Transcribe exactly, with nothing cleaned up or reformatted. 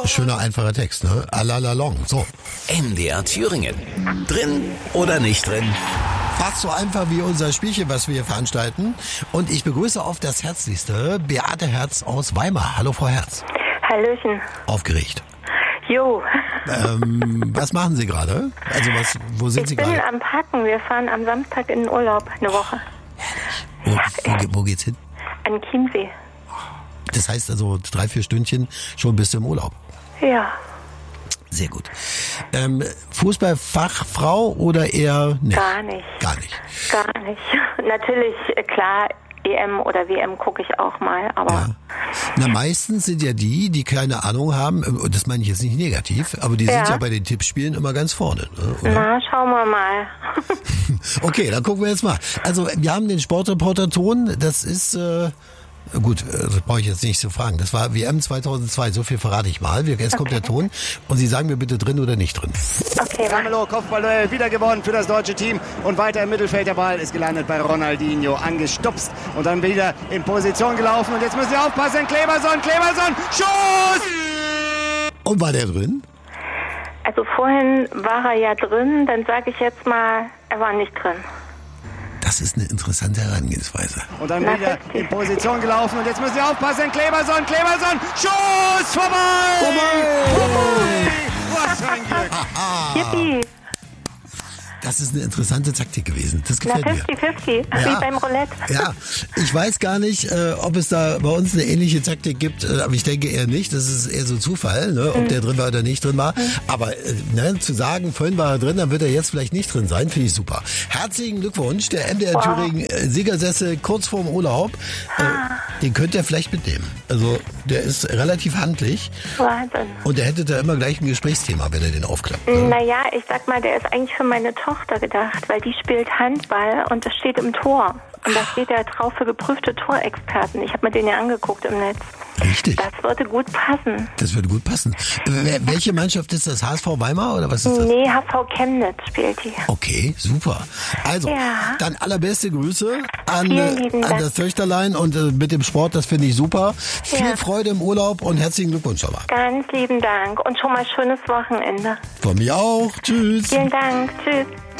Schöner, einfacher Text, ne? Alalalong. So. M D R Thüringen. Drin oder nicht drin? Fast so einfach wie unser Spielchen, was wir hier veranstalten. Und ich begrüße auf das Herzlichste Beate Herz aus Weimar. Hallo, Frau Herz. Hallöchen. Aufgeregt. Jo. Ähm, was machen Sie gerade? Also was, wo sind ich Sie bin gerade? am Packen. Wir fahren am Samstag in den Urlaub, eine Woche. Wo, wo, wo geht's hin? An Chiemsee. Das heißt also drei, vier Stündchen, schon bist du im Urlaub. Ja. Sehr gut. Ähm, Fußballfachfrau oder eher nicht? Gar nicht. Gar nicht. Gar nicht. Natürlich, äh, klar, E M oder W M gucke ich auch mal, aber... Ja. Na, meistens sind ja die, die keine Ahnung haben, und das meine ich jetzt nicht negativ, aber die Ja. sind ja bei den Tippspielen immer ganz vorne. Ne, oder? Na, schauen wir mal. Okay, dann gucken wir jetzt mal. Also wir haben den Sportreporter-Ton, das ist... Äh, Gut, das brauche ich jetzt nicht zu fragen. Das war W M zweitausendzwei, so viel verrate ich mal. Jetzt kommt Okay. der Ton und Sie sagen mir bitte drin oder nicht drin. Okay, wa- Ramelow, Kopfballduell, wieder gewonnen für das deutsche Team. Und weiter im Mittelfeld, der Ball ist gelandet bei Ronaldinho, angestupst und dann wieder in Position gelaufen. Und jetzt müssen Sie aufpassen, Kleberson, Kleberson, Schuss! Und war der drin? also vorhin war er ja drin, dann sage ich jetzt mal, er war nicht drin. Das ist eine interessante Herangehensweise. Und dann Na, wieder fünfzig. in Position gelaufen. Und jetzt müssen Sie aufpassen, Kleberson, Kleberson, Schuss, vorbei! Vorbei! Was für ein Glück! Yippie. Das ist eine interessante Taktik gewesen. Das Na, gefällt mir. fünfzig fünfzig, Ja. wie beim Roulette. Ja, ich weiß gar nicht, äh, ob es da bei uns eine ähnliche Taktik gibt, äh, aber ich denke eher nicht. Das ist eher so Zufall, ne, ob der drin war oder nicht drin war. Aber äh, ne, zu sagen, vorhin war er drin, dann wird er jetzt vielleicht nicht drin sein, finde ich super. Herzlichen Glückwunsch, der M D R Thüringen äh, Siegersessel kurz vorm Urlaub. Äh, den könnt ihr vielleicht mitnehmen. Also der ist relativ handlich Wahnsinn. und der hätte da immer gleich ein Gesprächsthema, wenn er den aufklappt. Ne? Naja, ich sag mal, der ist eigentlich für meine Tochter gedacht, weil die spielt Handball und das steht im Tor. Und da steht ja drauf für geprüfte Torexperten. Ich habe mir den ja angeguckt im Netz. Richtig. Das würde gut passen. Das würde gut passen. Äh, welche Mannschaft ist das? H S V Weimar oder was ist das? Nee, H V Chemnitz spielt die. Okay, super. Also, Ja. dann allerbeste Grüße an, Vielen äh, lieben an Dank. das Töchterlein und äh, mit dem Sport, das finde ich super. Viel Ja. Freude im Urlaub und herzlichen Glückwunsch schon mal. Ganz lieben Dank und schon mal schönes Wochenende. Von mir auch. Tschüss. Vielen Dank. Tschüss.